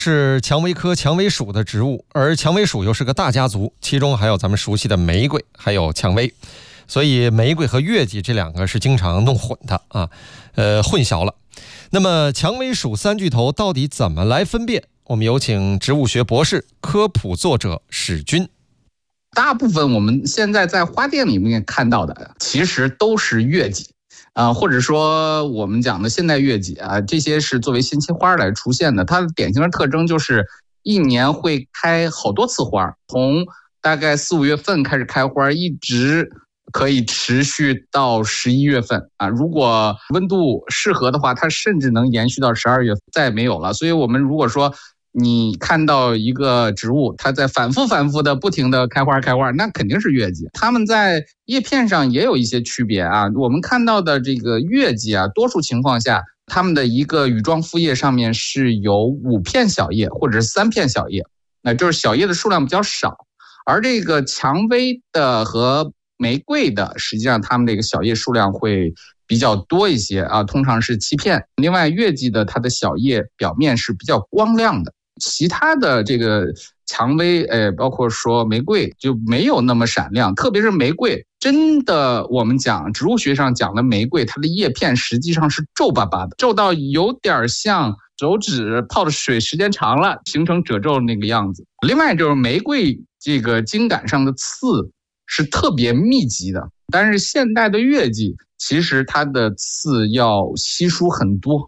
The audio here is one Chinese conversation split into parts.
是蔷薇科蔷薇属的植物，而蔷薇属又是个大家族，其中还有咱们熟悉的玫瑰，还有蔷薇，所以玫瑰和月季这两个是经常弄混的啊，混淆了。那么蔷薇属三巨头到底怎么来分辨？我们有请植物学博士、科普作者史军。 大部分我们现在在花店里面看到的，其实都是月季。或者说我们讲的现代月季啊，这些是作为新期花来出现的。它的典型的特征就是一年会开好多次花，从大概4、5月份开始开花，一直可以持续到11月份啊。如果温度适合的话，它甚至能延续到12月，再也没有了。所以我们如果说你看到一个植物，它在反复的不停的开花，那肯定是月季。它们在叶片上也有一些区别啊。我们看到的这个月季啊，多数情况下，它们的一个羽状复叶上面是有5片小叶或者是3片小叶，那就是小叶的数量比较少。而这个蔷薇的和玫瑰的，实际上它们这个小叶数量会比较多一些啊，通常是7片。另外，月季的它的小叶表面是比较光亮的。其他的这个蔷薇，包括说玫瑰就没有那么闪亮，特别是玫瑰，真的我们讲植物学上讲的玫瑰，它的叶片实际上是皱巴巴的，皱到有点像手指泡的水时间长了形成褶皱那个样子。另外就是玫瑰这个茎秆上的刺是特别密集的，但是现代的月季其实它的刺要稀疏很多。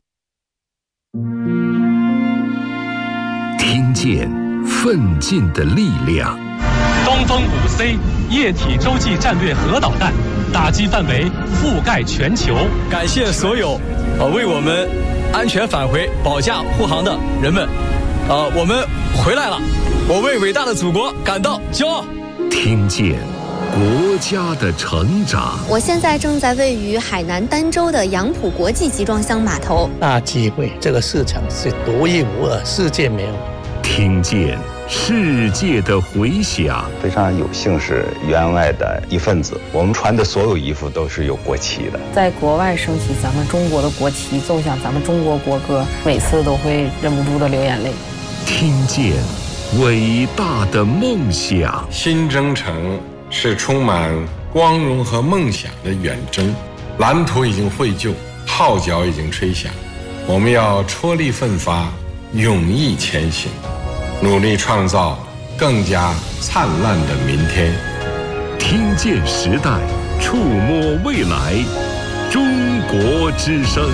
听见奋进的力量。 东风5C 液体洲际战略核导弹，打击范围覆盖全球。 感谢所有为我们安全返回保驾护航的人们。我们回来了，我为伟大的祖国感到骄傲。 听见国家的成长。 我现在正在位于海南儋州的杨浦国际集装箱码头。 大机会，这个市场是独一无二，世界没有。 听见世界的回响。 非常有幸是员外的一份子，我们穿的所有衣服都是有国旗的。 在国外升起咱们中国的国旗，奏响咱们中国国歌，每次都会忍不住的流眼泪。 听见伟大的梦想。 新征程是充满光荣和梦想的远征，蓝图已经绘就，号角已经吹响，我们要踔厉奋发，勇毅前行，努力创造更加灿烂的明天。 听见时代，触摸未来，中国之声。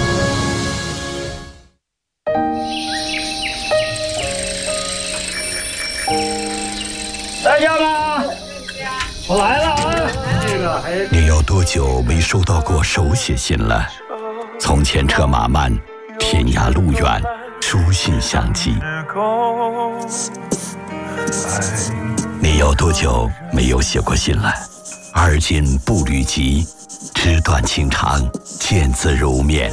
大家吗？我来了啊！ 你有多久没收到过手写信了？从前车马慢，天涯路远，书信相寄。你有多久没有写过信了？而今步履急，纸短情长，见字如面。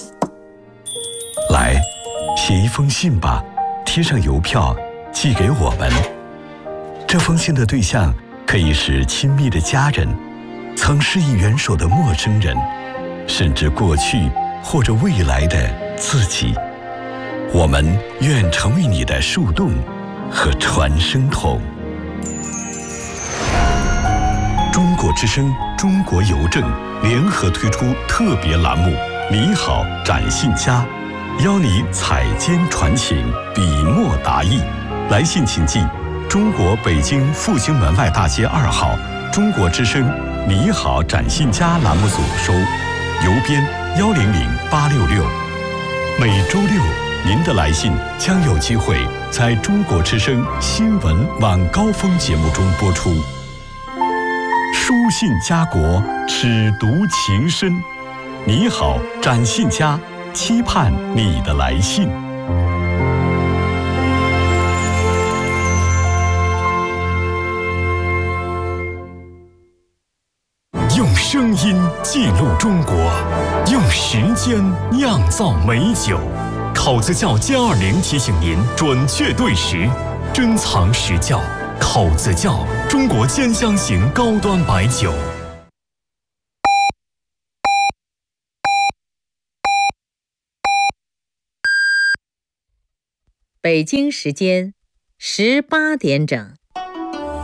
来，写一封信吧，贴上邮票，寄给我们。这封信的对象可以是亲密的家人，曾施以援手的陌生人，甚至过去或者未来的自己。我们愿成为你的树洞和传声筒。中国之声、中国邮政联合推出特别栏目“你好，展信佳”，邀你采笺传情，笔墨达意。来信请寄中国北京复兴门外大街2号中国之声“你好，展信佳”栏目组收，邮编100866。每周六，您的来信将有机会在中国之声新闻晚高峰节目中播出。书信家国，尺读情深。你好，展信佳，期盼你的来信。 用声音记录中国，用时间酿造美酒。口子窖+20提醒您准确对时，珍藏实窖。口子窖，中国兼香型高端白酒。 北京时间18点整。